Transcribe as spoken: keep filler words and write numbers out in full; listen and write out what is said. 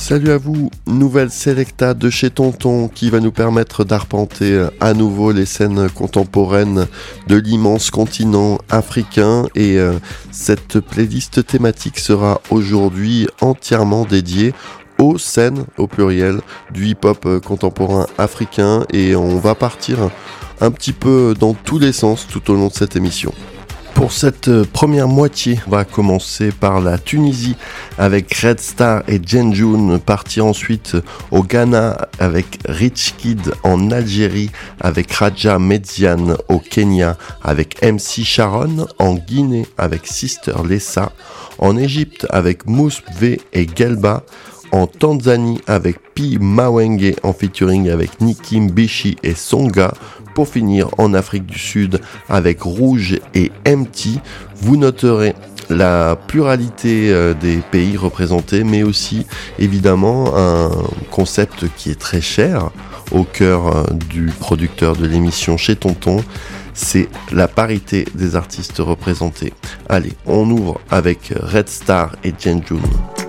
Salut à vous, nouvelle Selecta de chez Tonton qui va nous permettre d'arpenter à nouveau les scènes contemporaines de l'immense continent africain et euh, cette playlist thématique sera aujourd'hui entièrement dédiée aux scènes, au pluriel, du hip-hop contemporain africain et on va partir un petit peu dans tous les sens tout au long de cette émission. Pour cette première moitié, on va commencer par la Tunisie avec Red Star et Djenjoun, partir ensuite au Ghana avec Rich Kid, en Algérie avec Raja Median, au Kenya avec M C Sharon, en Guinée avec Sister Lessa, en Égypte avec Mouss V et Gelba, en Tanzanie avec Pi Mawenge en featuring avec Nicki Mbishi et Songa, pour finir en Afrique du Sud avec Rouge et M T. Vous noterez la pluralité euh, des pays représentés, mais aussi évidemment un concept qui est très cher au cœur euh, du producteur de l'émission chez Tonton, c'est la parité des artistes représentés. Allez, on ouvre avec Red Star et Djenjoun.